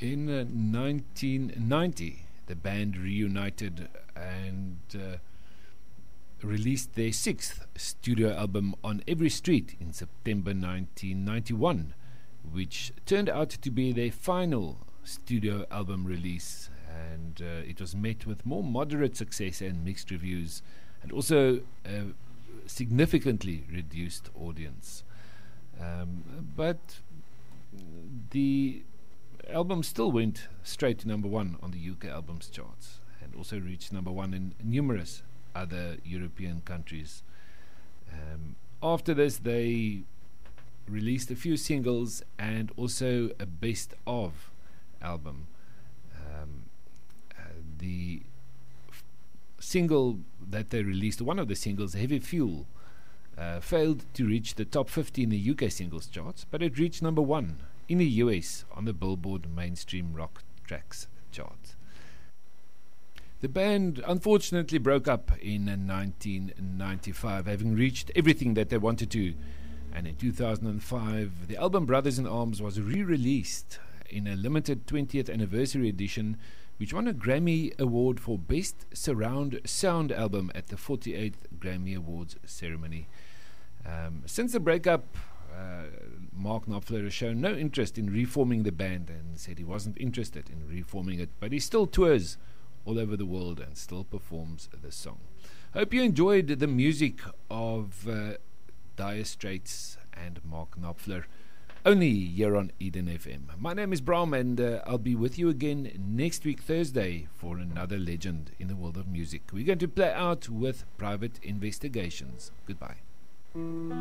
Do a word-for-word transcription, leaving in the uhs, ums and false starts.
In uh, nineteen ninety, the band reunited and uh, released their sixth studio album On Every Street in September nineteen ninety-one, which turned out to be their final studio album release, and uh, it was met with more moderate success and mixed reviews, and also a significantly reduced audience. Um, but the album still went straight to number one on the U K albums charts, and also reached number one in numerous other European countries. Um, after this, they released a few singles and also a best of album. Um, uh, the f- single that they released, one of the singles, Heavy Fuel, uh, failed to reach the top fifty in the U K singles charts, but it reached number one in the U S on the Billboard Mainstream Rock Tracks chart. The band unfortunately broke up in nineteen ninety-five, having reached everything that they wanted to, and in two thousand five the album Brothers in Arms was re-released in a limited twentieth anniversary edition, which won a Grammy Award for Best Surround Sound Album at the forty-eighth Grammy Awards ceremony. Um, since the breakup, uh, Mark Knopfler has shown no interest in reforming the band and said he wasn't interested in reforming it, but he still tours all over the world and still performs the song. Hope you enjoyed the music of uh, Dire Straits and Mark Knopfler, only here on Eden F M. My name is Bram, and uh, I'll be with you again next week Thursday for another legend in the world of music. We're going to play out with Private Investigations. Goodbye.